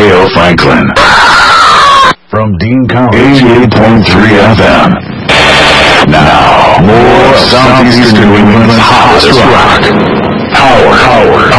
Dale Franklin. From Dean College, 88.3 FM. Now, more of Southeastern New England's hottest rock. Howard